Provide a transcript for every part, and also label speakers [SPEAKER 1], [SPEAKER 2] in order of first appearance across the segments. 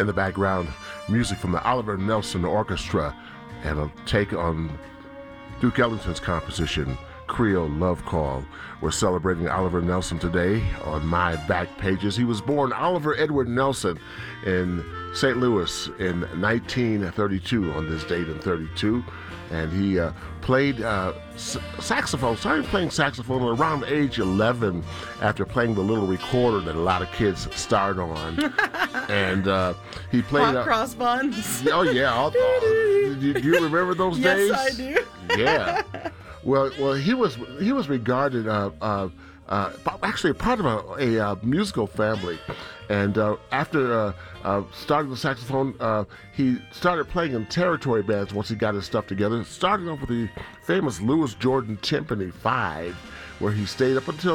[SPEAKER 1] In the background, music from the Oliver Nelson Orchestra and a take on Duke Ellington's composition, Creole Love Call. We're celebrating Oliver Nelson today on My Back Pages. He was born Oliver Edward Nelson in St. Louis in 1932, on this date in 32. And he played saxophone, started playing saxophone around age 11 after playing the little recorder that a lot of kids start on. And he played...
[SPEAKER 2] Hot cross buns.
[SPEAKER 1] Oh, yeah. Do you remember those days?
[SPEAKER 2] Yes, I do.
[SPEAKER 1] Yeah. Well, he was regarded actually a part of a musical family, and after starting the saxophone, he started playing in territory bands once he got his stuff together. Starting off with the famous Louis Jordan Timpani 5, where he stayed up until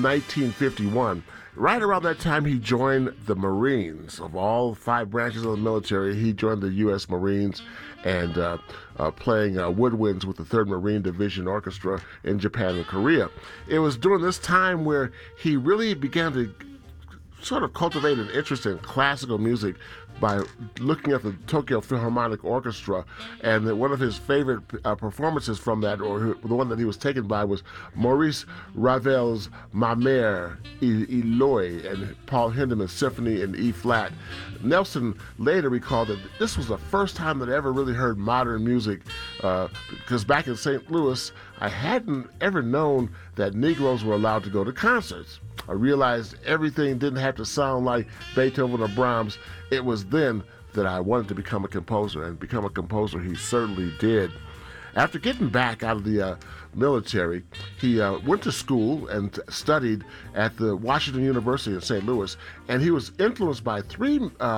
[SPEAKER 1] 1951. Right around that time, he joined the Marines. Of all 5 branches of the military, he joined the U.S. Marines and playing woodwinds with the 3rd Marine Division Orchestra in Japan and Korea. It was during this time where he really began to sort of cultivate an interest in classical music by looking at the Tokyo Philharmonic Orchestra, and that one of his favorite performances from that, or the one that he was taken by, was Maurice Ravel's Ma Mère Eloy and Paul Hindemith's Symphony in E-flat. Nelson later recalled that this was the first time that I ever really heard modern music, because back in St. Louis, I hadn't ever known that Negroes were allowed to go to concerts. I realized everything didn't have to sound like Beethoven or Brahms. It was then that I wanted to become a composer, and become a composer he certainly did. After getting back out of the military, he went to school and studied at the Washington University in St. Louis, and he was influenced by three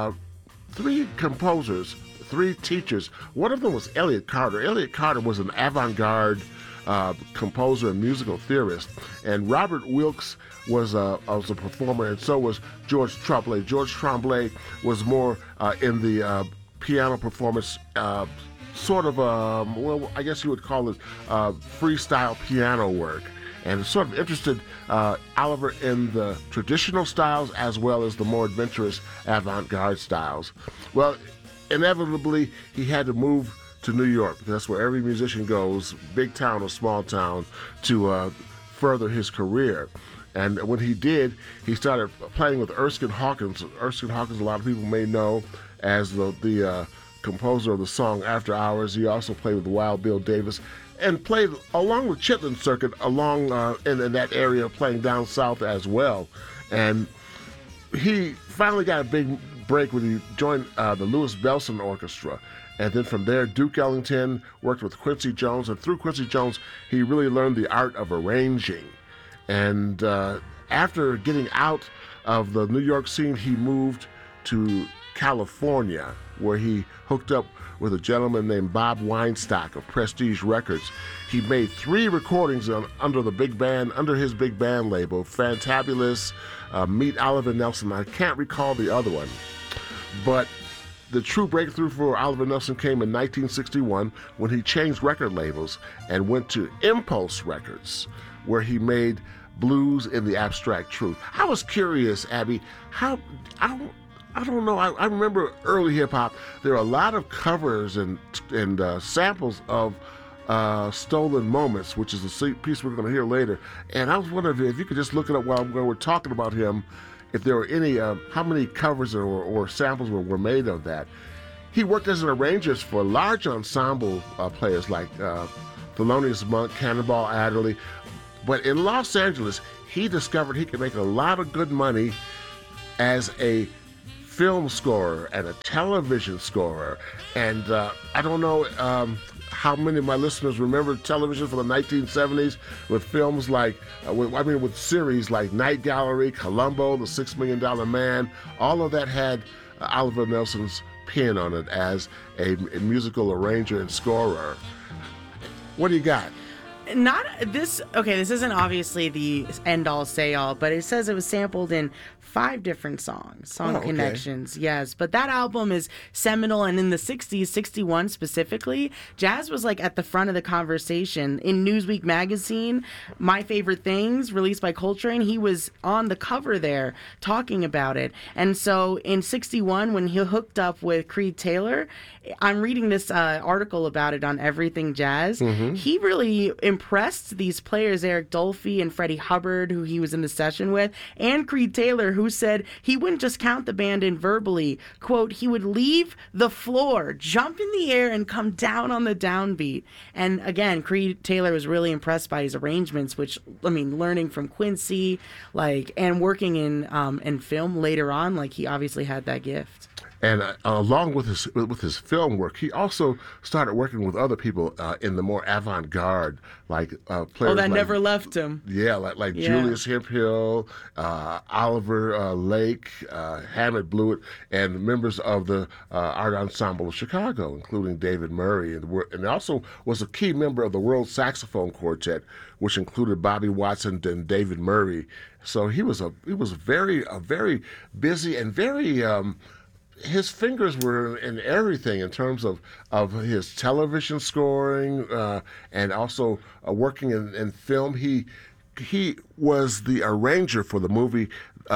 [SPEAKER 1] composers, 3 teachers. One of them was Elliott Carter. Elliott Carter was an avant-garde composer and musical theorist, and Robert Wilkes was a performer, and so was George Tremblay. George Tremblay was more in the piano performance, sort of, well, I guess you would call it freestyle piano work, and sort of interested Oliver in the traditional styles as well as the more adventurous avant-garde styles. Well, inevitably, he had to move to New York, because that's where every musician goes, big town or small town, to further his career. And when he did, he started playing with Erskine Hawkins. Erskine Hawkins, a lot of people may know as the composer of the song After Hours. He also played with Wild Bill Davis and played along with Chitlin Circuit along in that area, playing down south as well. And he finally got a big break when he joined the Louis Bellson Orchestra. And then from there, Duke Ellington worked with Quincy Jones, and through Quincy Jones, he really learned the art of arranging. And after getting out of the New York scene, he moved to California, where he hooked up with a gentleman named Bob Weinstock of Prestige Records. He made 3 recordings under his big band label, Fantabulous, Meet Oliver Nelson. I can't recall the other one, but the true breakthrough for Oliver Nelson came in 1961 when he changed record labels and went to Impulse Records, where he made Blues in the Abstract Truth. I was curious, Abby, I don't know, I remember early hip-hop, there were a lot of covers and samples of Stolen Moments, which is a piece we're going to hear later. And I was wondering if you could just look it up while we're talking about him, if there were any, how many covers or samples were made of that. He worked as an arranger for large ensemble players like Thelonious Monk, Cannonball Adderley. But in Los Angeles, he discovered he could make a lot of good money as a film scorer and a television scorer. And I don't know how many of my listeners remember television from the 1970s with films like, with series like Night Gallery, Columbo, The $6 Million Man. All of that had Oliver Nelson's pin on it as a musical arranger and scorer. What do you got?
[SPEAKER 2] Not this. Okay, this isn't obviously the end all say all, but it says it was sampled in 5 different songs, Song
[SPEAKER 1] okay.
[SPEAKER 2] Connections, yes. But that album is seminal, and in the 60s, 61 specifically, jazz was like at the front of the conversation. In Newsweek magazine, My Favorite Things, released by Coltrane, he was on the cover there talking about it. And so in 61, when he hooked up with Creed Taylor, I'm reading this article about it on Everything Jazz. He really impressed these players, Eric Dolphy and Freddie Hubbard, who he was in the session with, and Creed Taylor, who said he wouldn't just count the band in verbally. Quote, he would leave the floor, jump in the air, and come down on the downbeat. And again, Creed Taylor was really impressed by his arrangements, which, I mean, learning from Quincy, and working in film later on, he obviously had that gift.
[SPEAKER 1] And along with his film work, he also started working with other people in the more avant-garde, players.
[SPEAKER 2] That never left him.
[SPEAKER 1] Yeah, like Julius Hemphill, Oliver Lake, Hammett Blewett, and members of the Art Ensemble of Chicago, including David Murray, and also was a key member of the World Saxophone Quartet, which included Bobby Watson and David Murray. So he was very busy and very. His fingers were in everything in terms of his television scoring and also working in film. He was the arranger for the movie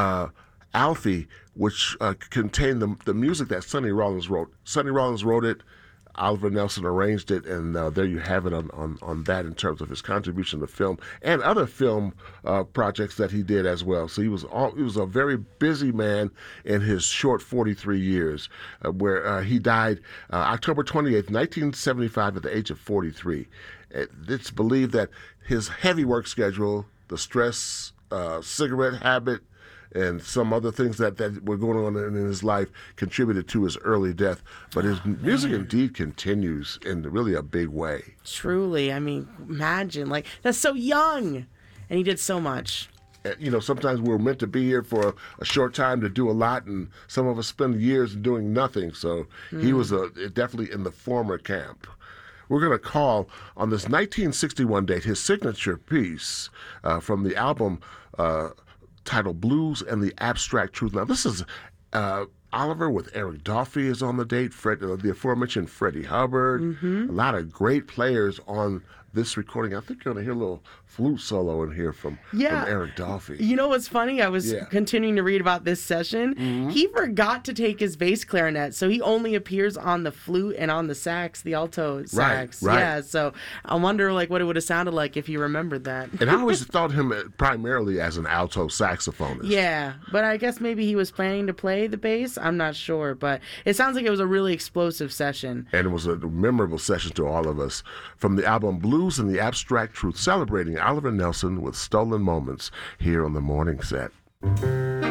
[SPEAKER 1] Alfie, which contained the music that Sonny Rollins wrote. Sonny Rollins wrote it. Oliver Nelson arranged it, and there you have it on that in terms of his contribution to film and other film projects that he did as well. So he was a very busy man in his short 43 years, where he died October 28th, 1975, at the age of 43. It's believed that his heavy work schedule, the stress, cigarette habit, and some other things that were going on in his life contributed to his early death. But his music indeed continues in really a big way.
[SPEAKER 2] Truly. I mean, imagine. That's so young. And he did so much.
[SPEAKER 1] Sometimes we're meant to be here for a short time to do a lot, and some of us spend years doing nothing. So he was definitely in the former camp. We're going to call on this 1961 date his signature piece from the album titled Blues and the Abstract Truth. Now, this is Oliver with Eric Dolphy is on the date, the aforementioned Freddie Hubbard, a lot of great players on this recording. I think you're going to hear a little flute solo in here from Eric Dolphy.
[SPEAKER 2] You know what's funny? I was continuing to read about this session. He forgot to take his bass clarinet, so he only appears on the flute and on the sax, the alto sax.
[SPEAKER 1] Right.
[SPEAKER 2] Yeah, so I wonder what it would have sounded like if he remembered that.
[SPEAKER 1] And I always thought him primarily as an alto saxophonist.
[SPEAKER 2] Yeah, but I guess maybe he was planning to play the bass. I'm not sure, but it sounds like it was a really explosive session.
[SPEAKER 1] And it was a memorable session to all of us. From the album Blues and the Abstract Truth, celebrating Oliver Nelson with Stolen Moments here on The Morning Set.